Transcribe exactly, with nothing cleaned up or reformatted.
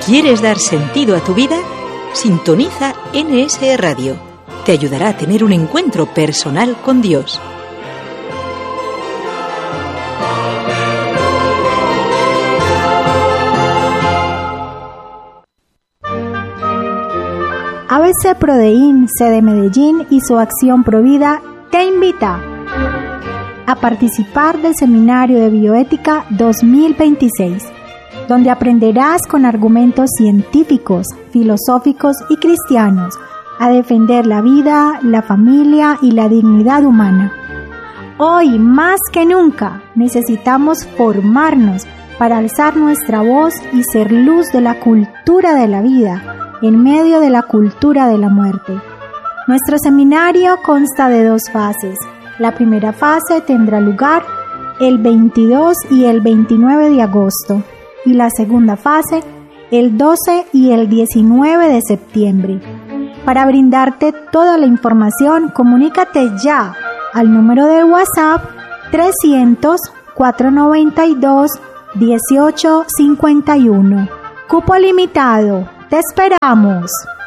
¿Quieres dar sentido a tu vida? Sintoniza N S E Radio. Te ayudará a tener un encuentro personal con Dios. A B C Prodeín, sede Medellín y su acción Provida te invita a participar del Seminario de Bioética dos mil veintiséis, donde aprenderás con argumentos científicos, filosóficos y cristianos a defender la vida, la familia y la dignidad humana. Hoy, más que nunca, necesitamos formarnos para alzar nuestra voz y ser luz de la cultura de la vida en medio de la cultura de la muerte. Nuestro seminario consta de dos fases. La primera fase tendrá lugar el veintidós y el veintinueve de agosto y la segunda fase el doce y el diecinueve de septiembre. Para brindarte toda la información, comunícate ya al número de WhatsApp trescientos, cuatrocientos noventa y dos, dieciocho cincuenta y uno. Cupo limitado. ¡Te esperamos!